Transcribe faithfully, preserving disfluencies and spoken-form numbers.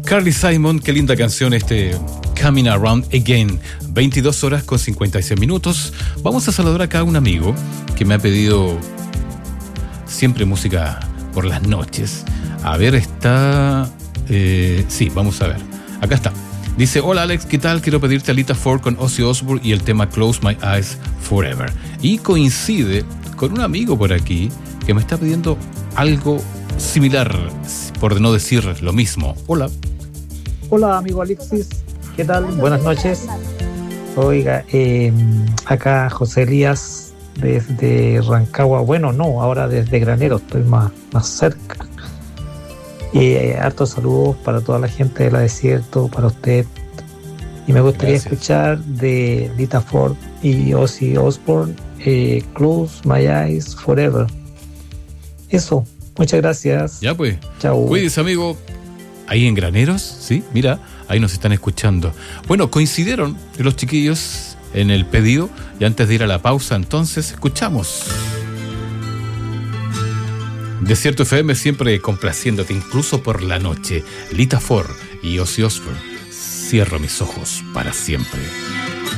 Carly Simon, qué linda canción este Coming Around Again. veintidós horas con cincuenta y seis minutos. Vamos a saludar acá a un amigo que me ha pedido siempre música por las noches. A ver, está... Eh, sí, vamos a ver. Acá está. Dice, hola Alex, ¿qué tal? Quiero pedirte a Lita Ford con Ozzy Osbourne y el tema Close My Eyes Forever. Y coincide con un amigo por aquí que me está pidiendo algo similar, por no decir lo mismo. Hola. Hola, amigo Alexis. ¿Qué tal? Buenas noches. Oiga, eh, acá José Elías desde Rancagua. Bueno, no, ahora desde Granero, estoy más, más cerca. Eh, hartos saludos para toda la gente de La Desierto, para usted. Y me gustaría Gracias. escuchar de Lita Ford y Ozzy Osbourne, eh, Close My Eyes Forever. Eso, muchas gracias. Ya pues. Chao. Cuídese, amigo. Ahí en Graneros, sí, mira, ahí nos están escuchando. Bueno, coincidieron los chiquillos en el pedido y antes de ir a la pausa, entonces, escuchamos. Desierto F M siempre complaciéndote, incluso por la noche. Lita Ford y Ozzy Osbourne. Cierro mis ojos para siempre.